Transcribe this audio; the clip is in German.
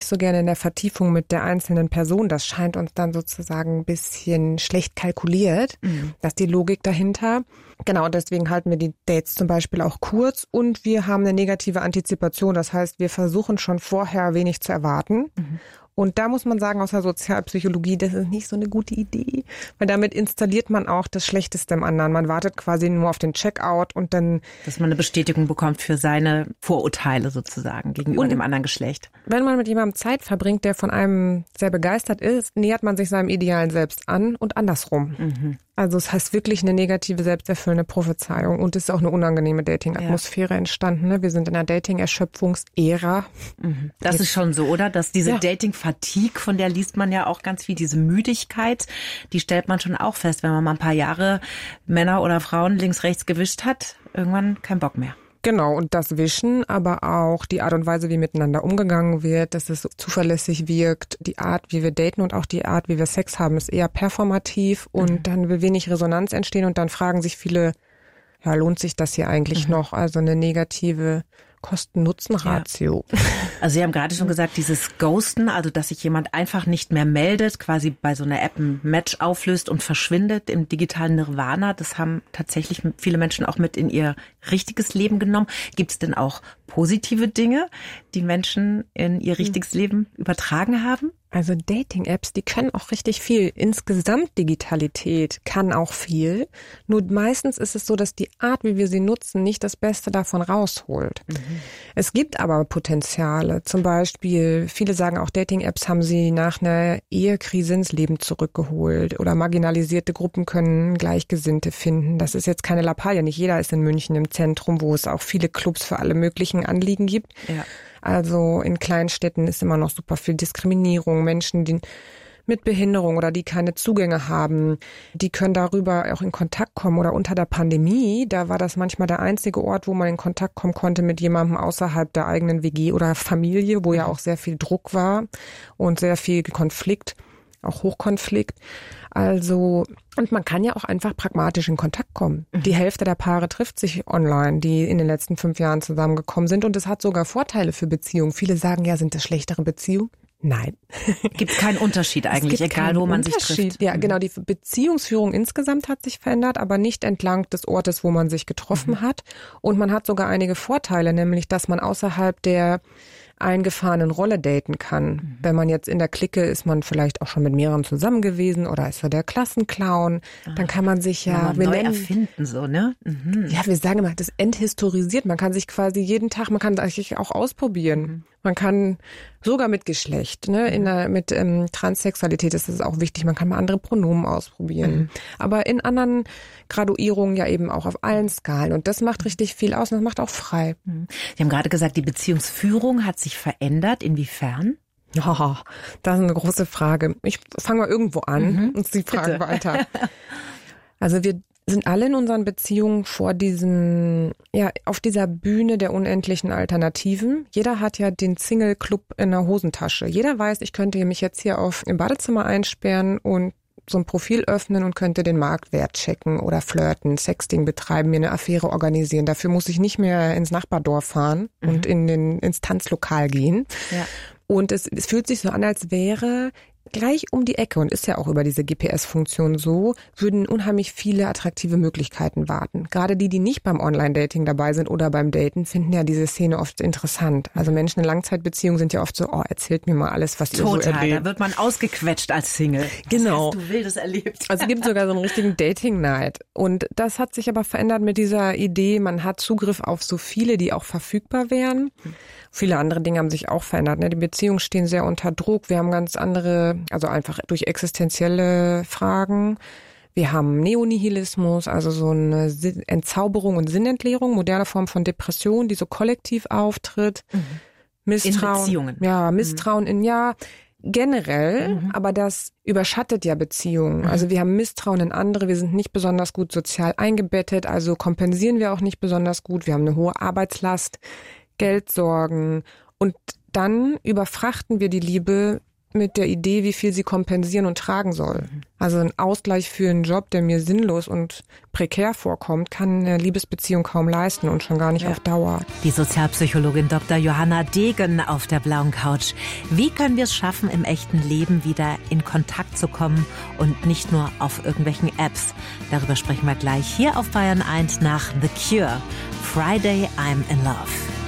so gerne in der Vertiefung mit der einzelnen Person. Das scheint uns dann sozusagen ein bisschen schlecht kalkuliert. Das ist die Logik dahinter. Genau, deswegen halten wir die Dates zum Beispiel auch kurz und wir haben eine negative Antizipation. Das heißt, wir versuchen schon vorher wenig zu erwarten. Und da muss man sagen, aus der Sozialpsychologie, das ist nicht so eine gute Idee, weil damit installiert man auch das Schlechteste im anderen. Man wartet quasi nur auf den Checkout und dann... Dass man eine Bestätigung bekommt für seine Vorurteile sozusagen gegenüber dem anderen Geschlecht. Wenn man mit jemandem Zeit verbringt, der von einem sehr begeistert ist, nähert man sich seinem idealen Selbst an und andersrum. Also es heißt wirklich eine negative, selbsterfüllende Prophezeiung und es ist auch eine unangenehme Dating-Atmosphäre entstanden. Ne? Wir sind in einer Dating-Erschöpfungsära. Das ist schon so, oder? Dass diese Dating-Fatigue, von der liest man ja auch ganz viel, diese Müdigkeit, die stellt man schon auch fest, wenn man mal ein paar Jahre Männer oder Frauen links, rechts gewischt hat, irgendwann kein Bock mehr. Genau, und das Wischen, aber auch die Art und Weise, wie miteinander umgegangen wird, dass es zuverlässig wirkt, die Art, wie wir daten und auch die Art, wie wir Sex haben, ist eher performativ und dann will wenig Resonanz entstehen und dann fragen sich viele, ja, lohnt sich das hier eigentlich noch? Also eine negative Kosten-Nutzen-Ratio. Ja. Also Sie haben gerade schon gesagt, dieses Ghosten, also dass sich jemand einfach nicht mehr meldet, quasi bei so einer App ein Match auflöst und verschwindet im digitalen Nirvana, das haben tatsächlich viele Menschen auch mit in ihr richtiges Leben genommen. Gibt es denn auch positive Dinge, die Menschen in ihr richtiges Leben übertragen haben? Also Dating-Apps, die können auch richtig viel. Insgesamt Digitalität kann auch viel. Nur meistens ist es so, dass die Art, wie wir sie nutzen, nicht das Beste davon rausholt. Es gibt aber Potenziale. Zum Beispiel, viele sagen auch, Dating-Apps haben sie nach einer Ehekrise ins Leben zurückgeholt. Oder marginalisierte Gruppen können Gleichgesinnte finden. Das ist jetzt keine Lappalie. Nicht jeder ist in München im Zentrum, wo es auch viele Clubs für alle möglichen Anliegen gibt. Ja. Also in Kleinstädten ist immer noch super viel Diskriminierung. Menschen, die mit Behinderung oder die keine Zugänge haben, die können darüber auch in Kontakt kommen. Oder unter der Pandemie, da war das manchmal der einzige Ort, wo man in Kontakt kommen konnte mit jemandem außerhalb der eigenen WG oder Familie, wo ja auch sehr viel Druck war und sehr viel Konflikt, auch Hochkonflikt. Also, und man kann ja auch einfach pragmatisch in Kontakt kommen. Die Hälfte der Paare trifft sich online, die in den letzten 5 Jahren zusammengekommen sind. Und es hat sogar Vorteile für Beziehungen. Viele sagen ja, sind das schlechtere Beziehungen? Nein. Gibt keinen Unterschied eigentlich, egal wo man sich trifft. Ja, genau. Die Beziehungsführung insgesamt hat sich verändert, aber nicht entlang des Ortes, wo man sich getroffen hat. Und man hat sogar einige Vorteile, nämlich, dass man außerhalb der eingefahrenen Rolle daten kann. Wenn man jetzt in der Clique ist, man vielleicht auch schon mit mehreren zusammen gewesen oder ist so der Klassenclown, dann kann man sich ja neu erfinden, so, ne? Ja, wir sagen immer, das enthistorisiert. Man kann sich quasi jeden Tag, man kann sich auch ausprobieren. Man kann sogar mit Geschlecht, ne, mit Transsexualität ist es auch wichtig. Man kann mal andere Pronomen ausprobieren. Aber in anderen Graduierungen ja eben auch auf allen Skalen. Und das macht richtig viel aus und das macht auch frei. Sie haben gerade gesagt, die Beziehungsführung hat sich verändert. Inwiefern? Ja, das ist eine große Frage. Ich fange mal irgendwo an und Sie fragen weiter. Also wir sind alle in unseren Beziehungen vor auf dieser Bühne der unendlichen Alternativen. Jeder hat ja den Single-Club in der Hosentasche. Jeder weiß, ich könnte mich jetzt hier im Badezimmer einsperren und so ein Profil öffnen und könnte den Marktwert checken oder flirten, Sexting betreiben, mir eine Affäre organisieren. Dafür muss ich nicht mehr ins Nachbardorf fahren und ins Tanzlokal gehen. Ja. Und es fühlt sich so an, als wäre gleich um die Ecke, und ist ja auch über diese GPS-Funktion so, würden unheimlich viele attraktive Möglichkeiten warten. Gerade die nicht beim Online-Dating dabei sind oder beim Daten, finden ja diese Szene oft interessant. Also Menschen in Langzeitbeziehungen sind ja oft so, erzählt mir mal alles, was ihr so erlebt. Total, da wird man ausgequetscht als Single. Genau. Was hast du Wildes erlebt? Also es gibt sogar so einen richtigen Dating-Night. Und das hat sich aber verändert mit dieser Idee, man hat Zugriff auf so viele, die auch verfügbar wären. Viele andere Dinge haben sich auch verändert. Die Beziehungen stehen sehr unter Druck. Wir haben ganz andere, also einfach durch existenzielle Fragen. Wir haben Neonihilismus, also so eine Entzauberung und Sinnentleerung, moderne Form von Depression, die so kollektiv auftritt. Misstrauen. In Beziehungen. Ja, Misstrauen generell, aber das überschattet ja Beziehungen. Also wir haben Misstrauen in andere, wir sind nicht besonders gut sozial eingebettet, also kompensieren wir auch nicht besonders gut. Wir haben eine hohe Arbeitslast, Geldsorgen und dann überfrachten wir die Liebe mit der Idee, wie viel sie kompensieren und tragen soll. Also ein Ausgleich für einen Job, der mir sinnlos und prekär vorkommt, kann eine Liebesbeziehung kaum leisten und schon gar nicht auf Dauer. Die Sozialpsychologin Dr. Johanna Degen auf der blauen Couch. Wie können wir es schaffen, im echten Leben wieder in Kontakt zu kommen und nicht nur auf irgendwelchen Apps? Darüber sprechen wir gleich hier auf Bayern 1 nach The Cure. Friday, I'm in Love.